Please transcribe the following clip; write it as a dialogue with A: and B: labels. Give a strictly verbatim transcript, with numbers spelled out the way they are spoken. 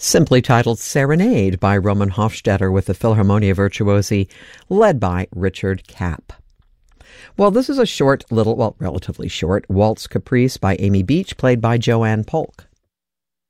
A: simply titled Serenade by Roman Hofstadter with the Philharmonia Virtuosi, led by Richard Kapp. Well, this is a short little, well, relatively short, waltz caprice by Amy Beach, played by Joanne Polk.